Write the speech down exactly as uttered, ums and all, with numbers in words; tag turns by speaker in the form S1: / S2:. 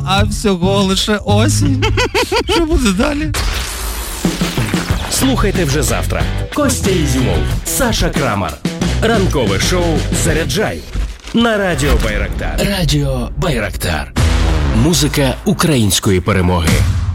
S1: а всього лише осінь. Що буде далі?
S2: Слухайте вже завтра. Костя Ізюмов, Саша Крамар. Ранкове шоу «Заряджай» на Радіо Байрактар. Радіо Байрактар. Музика української перемоги.